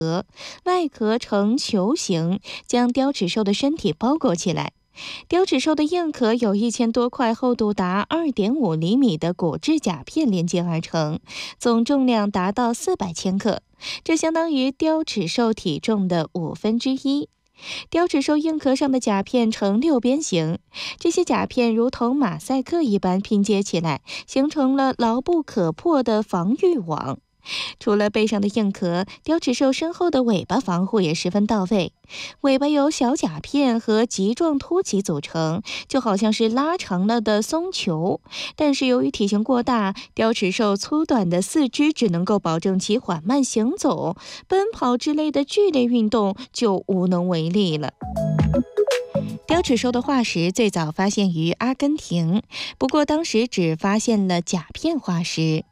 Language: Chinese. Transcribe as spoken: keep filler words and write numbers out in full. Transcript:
外壳呈球形，将雕齿兽的身体包裹起来。雕齿兽的硬壳有一千多块厚度达二点五厘米的果质甲片连接而成，总重量达到四百千克，这相当于雕齿兽体重的五分之一。雕齿兽硬壳上的甲片呈六边形，这些甲片如同马赛克一般拼接起来，形成了牢不可破的防御网。除了背上的硬壳，雕齿兽身后的尾巴防护也十分到位。尾巴由小甲片和棘状凸起组成，就好像是拉长了的松球。但是由于体型过大，雕齿兽粗短的四肢只能够保证其缓慢行走，奔跑之类的剧烈运动就无能为力了。雕齿兽的化石最早发现于阿根廷，不过当时只发现了甲片化石。